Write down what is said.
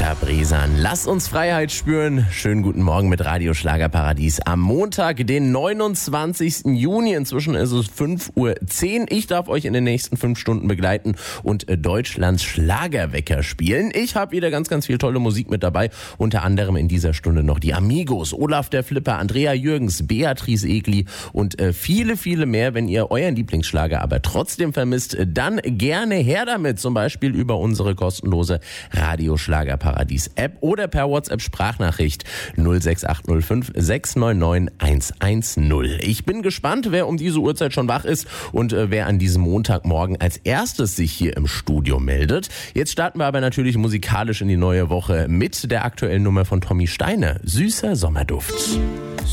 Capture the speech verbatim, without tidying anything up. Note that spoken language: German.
Peter Bresan. Lass uns Freiheit spüren. Schönen guten Morgen mit Radio Schlagerparadies am Montag, den neunundzwanzigsten Juni. Inzwischen ist es fünf Uhr zehn. Ich darf euch in den nächsten fünf Stunden begleiten und Deutschlands Schlagerwecker spielen. Ich habe wieder ganz, ganz viel tolle Musik mit dabei. Unter anderem in dieser Stunde noch die Amigos, Olaf der Flipper, Andrea Jürgens, Beatrice Egli und äh, viele, viele mehr. Wenn ihr euren Lieblingsschlager aber trotzdem vermisst, dann gerne her damit. Zum Beispiel über unsere kostenlose Radio Schlagerparadies App oder per WhatsApp Sprachnachricht null sechs acht null fünf sechs neun neun eins eins null. Ich bin gespannt, wer um diese Uhrzeit schon wach ist und äh, wer an diesem Montagmorgen als erstes sich hier im Studio meldet. Jetzt starten wir aber natürlich musikalisch in die neue Woche mit der aktuellen Nummer von Tommy Steiner, Süßer Sommerduft.